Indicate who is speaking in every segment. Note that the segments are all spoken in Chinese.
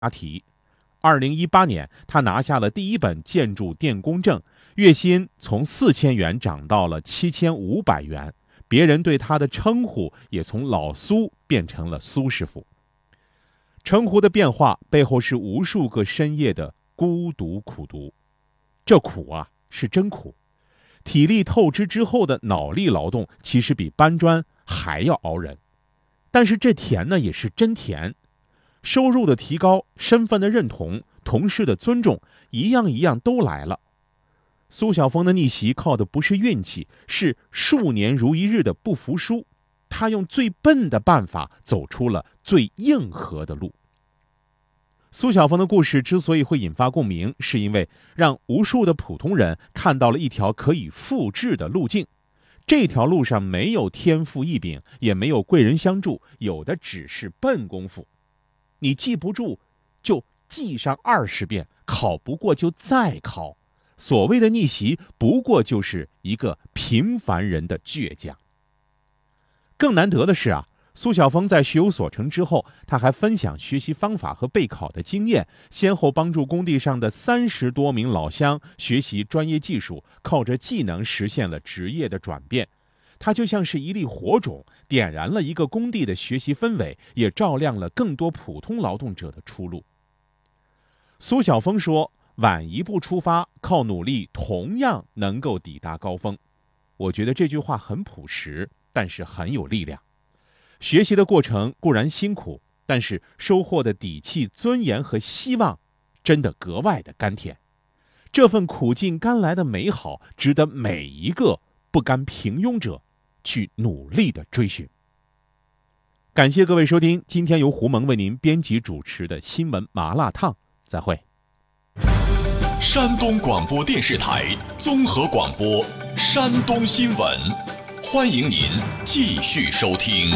Speaker 1: 答题。2018年，他拿下了第一本建筑电工证，月薪从4000元涨到了7500元，别人对他的称呼也从老苏变成了苏师傅。称呼的变化背后是无数个深夜的孤独苦读，这苦啊是真苦。体力透支之后的脑力劳动其实比搬砖还要熬人，但是这甜呢也是真甜。收入的提高，身份的认同，同事的尊重，一样一样都来了。苏晓峰的逆袭靠的不是运气，是数年如一日的不服输。他用最笨的办法走出了最硬核的路。苏晓峰的故事之所以会引发共鸣，是因为让无数的普通人看到了一条可以复制的路径。这条路上没有天赋异禀，也没有贵人相助，有的只是笨功夫。你记不住就记上20遍，考不过就再考。所谓的逆袭，不过就是一个平凡人的倔强。更难得的是啊，苏晓峰在学有所成之后，他还分享学习方法和备考的经验，先后帮助工地上的30多名老乡学习专业技术，靠着技能实现了职业的转变。他就像是一粒火种，点燃了一个工地的学习氛围，也照亮了更多普通劳动者的出路。苏晓峰说，晚一步出发，靠努力同样能够抵达高峰。我觉得这句话很朴实，但是很有力量。学习的过程固然辛苦，但是收获的底气、尊严和希望真的格外的甘甜。这份苦尽甘来的美好，值得每一个不甘平庸者去努力的追寻。感谢各位收听今天由胡蒙为您编辑主持的新闻麻辣烫，再会。
Speaker 2: 山东广播电视台综合广播山东新闻，欢迎您继续收听。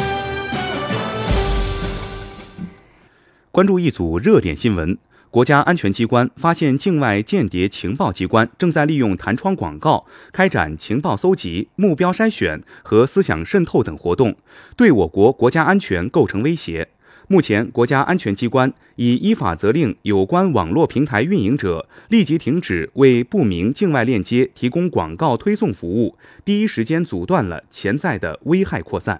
Speaker 3: 关注一组热点新闻。国家安全机关发现境外间谍情报机关正在利用弹窗广告开展情报搜集、目标筛选和思想渗透等活动，对我国国家安全构成威胁。目前，国家安全机关已依法责令有关网络平台运营者立即停止为不明境外链接提供广告推送服务，第一时间阻断了潜在的危害扩散。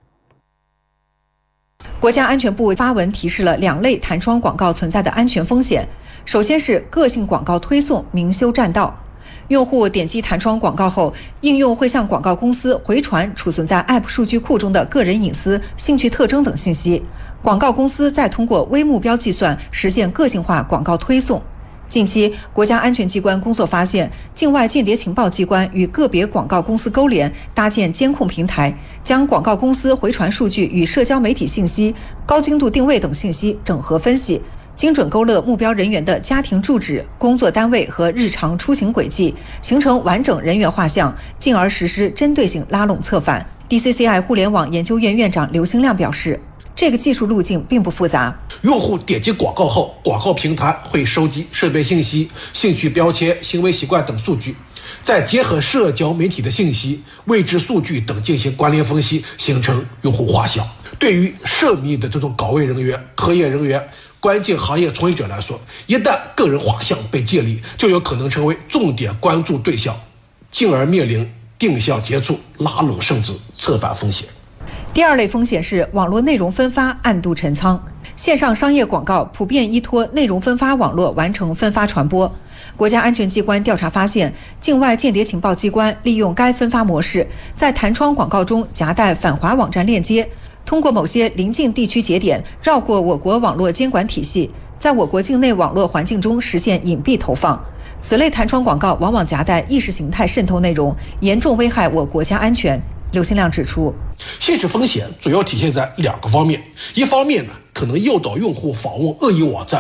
Speaker 4: 国家安全部发文提示了2类弹窗广告存在的安全风险。首先是个性广告推送明修栈道，用户点击弹窗广告后，应用会向广告公司回传储存在 App 数据库中的个人隐私、兴趣特征等信息，广告公司再通过微目标计算实现个性化广告推送。近期，国家安全机关工作发现，境外间谍情报机关与个别广告公司勾连，搭建监控平台，将广告公司回传数据与社交媒体信息、高精度定位等信息整合分析，精准勾勒目标人员的家庭住址、工作单位和日常出行轨迹，形成完整人员画像，进而实施针对性拉拢策反。DCCI 互联网研究院院长刘兴亮表示，这个技术路径并不复杂。
Speaker 5: 用户点击广告后，广告平台会收集设备信息、兴趣标签、行为习惯等数据，再结合社交媒体的信息、位置数据等进行关联分析，形成用户画像。对于涉密的这种岗位人员、科研人员、关键行业从业者来说，一旦个人画像被建立，就有可能成为重点关注对象，进而面临定向接触、拉拢甚至策反风险。
Speaker 4: 第2类风险是网络内容分发暗度陈仓。线上商业广告普遍依托内容分发网络完成分发传播。国家安全机关调查发现，境外间谍情报机关利用该分发模式，在弹窗广告中夹带反华网站链接，通过某些邻近地区节点绕过我国网络监管体系，在我国境内网络环境中实现隐蔽投放。此类弹窗广告往往夹带意识形态渗透内容，严重危害我国家安全。刘兴亮指出，
Speaker 5: 现实风险主要体现在2个方面，一方面呢，可能诱导用户访问恶意网站，导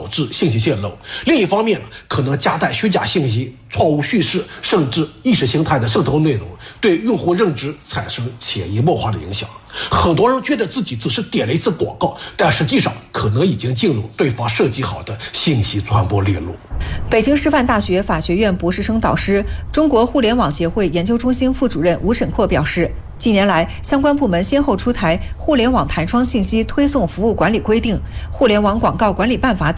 Speaker 5: 致信息泄露。另一方面，可能夹带虚假信息、错误叙事，甚至意识形态的渗透内容，对用户认知产生潜移默化的影响。很多人觉得自己只是点了一次广告，但实际上可能已经进入对方设计好的信息传播链路。
Speaker 4: 北京师范大学法学院博士生导师、中国互联网协会研究中心副主任吴沈阔表示，近年来，相关部门先后出台《互联网弹窗信息推送服务管理规定》《互联网广告管理办法》